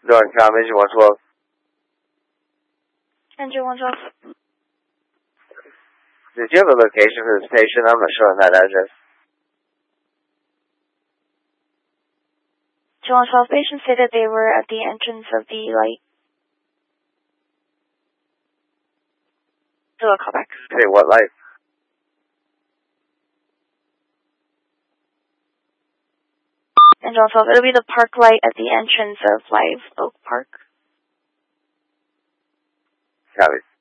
Dorncom, engine 112. Engine 112. Did you have a location for the station? I'm not sure on that address. Engine 112, patient stated they were at the entrance of the light. Do a callback. Okay, what light? Engine 112, it'll be the park light at the entrance of Live Oak Park. Copy.